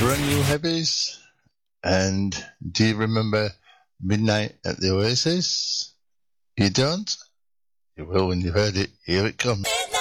brand new heavies. And do you remember Midnight at the Oasis? You don't? You will when you've heard it. Here it comes.